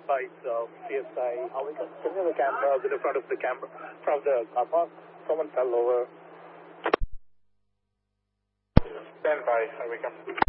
5 PSI. How we can see the camera in the front of the camera from the car park? Someone fell over. Stand by, how we come.